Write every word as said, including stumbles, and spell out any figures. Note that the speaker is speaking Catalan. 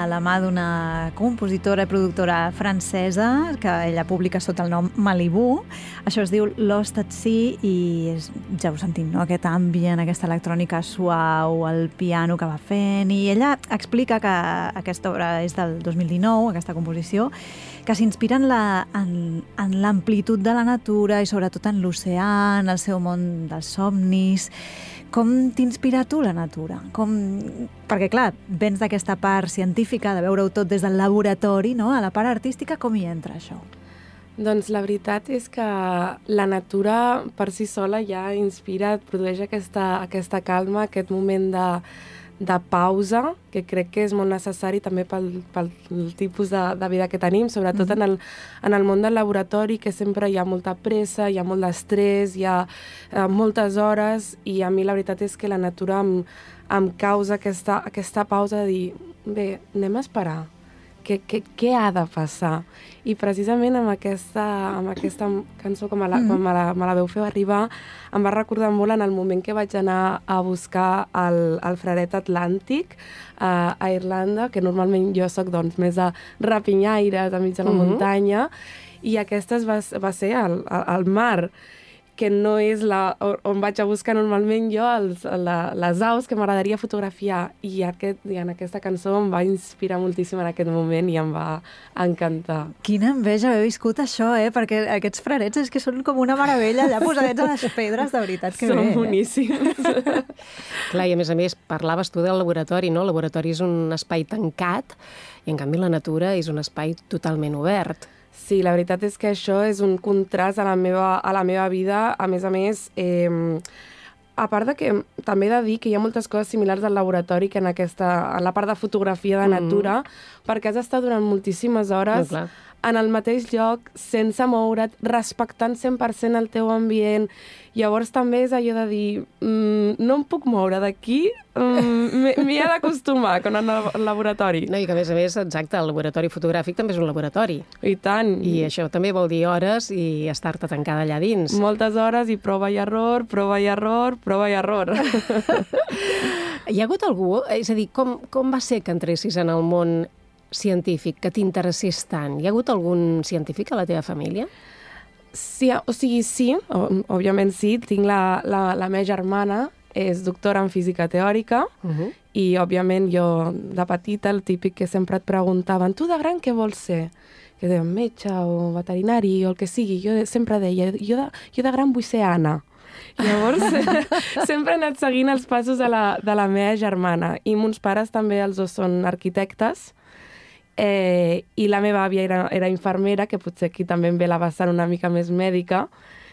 la mà d'una compositora i productora francesa que ella publica sota el nom Malibu. Això es diu Lost at Sea i és, ja ho sentim, no? Aquest ambient, aquesta electrònica suau, el piano que va fent, i ella explica que aquesta obra és del dos mil dinou, aquesta composició, que s'inspira en la, en, en l'amplitud de la natura i sobretot en l'oceà, en el seu món dels somnis. Com t'inspira tu la natura? Com... Perquè, clar, vens d'aquesta part científica, de veure-ho tot des del laboratori, no? A la part artística, com hi entra això? Doncs la veritat és que la natura per si sola ja inspira, et produeix aquesta, aquesta calma, aquest moment de, de pausa, que crec que és molt necessari també pel, pel tipus de, de vida que tenim, sobretot mm-hmm. en, el, en el món del laboratori, que sempre hi ha molta pressa, hi ha molt d'estrès, hi ha eh, moltes hores, i a mi la veritat és que la natura em, em causa aquesta, aquesta pausa de dir, bé, anem a esperar, què, què, què ha de passar? I precisament amb aquesta, amb aquesta cançó, com, la, com me, la, me la veu fer arribar, em va recordar molt en el moment que vaig anar a buscar el, el fraret atlàntic uh, a Irlanda, que normalment jo soc doncs, més de rapinyaires, a mig de la uh-huh. muntanya, i aquesta va, va ser el, el mar, que no és la, on vaig a buscar normalment jo els, la, les aus que m'agradaria fotografiar. I, aquest, I en aquesta cançó em va inspirar moltíssim en aquest moment i em va encantar. Quina enveja haver viscut això, eh? Perquè aquests frarets és que són com una meravella, allà posadets a les pedres, de veritat que són bé. Són boníssims. Clar, i a més a més, parlaves tu del laboratori, no? El laboratori és un espai tancat i, en canvi, la natura és un espai totalment obert. Sí, la veritat és que això és un contrast a la meva, a la meva vida. A més a més, eh, a part de que també he de dir que hi ha moltes coses similars al laboratori que en, aquesta, en la part de fotografia de natura, mm. perquè has estat durant moltíssimes hores no, en el mateix lloc, sense moure't, respectant cent per cent el teu ambient. Llavors també és allò de dir, mm, no em puc moure d'aquí, mm, m'hi he d'acostumar quan anar al laboratori. No, i que a més a més, exacte, el laboratori fotogràfic també és un laboratori. I tant. I això també vol dir hores i estar-te tancada allà dins. Moltes hores i prova i error, prova i error, prova i error. Hi ha hagut algú, és a dir, com, com va ser que entressis en el món científic, que t'interessés tant? Hi ha hagut algun científic a la teva família? Sí, o sigui, sí, òbviament sí. Tinc la, la, la meva germana, és doctora en física teòrica, uh-huh. i òbviament jo de petita, el típic que sempre et preguntaven, tu de gran què vols ser? Que deien metge o veterinari o el que sigui. Jo sempre deia, jo de, jo de gran vull ser Anna. Llavors, sempre he anat seguint els passos de la, de la meva germana. I mons pares també, els dos són arquitectes, Eh, i la meva àvia era, era infermera, que potser aquí també em ve la vessant una mica més mèdica,